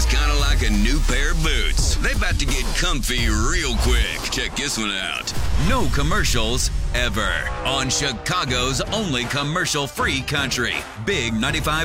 is kind of like a new pair of boots. They about to get comfy real quick. Check this one out. No commercials ever on Chicago's only commercial-free country. Big 95.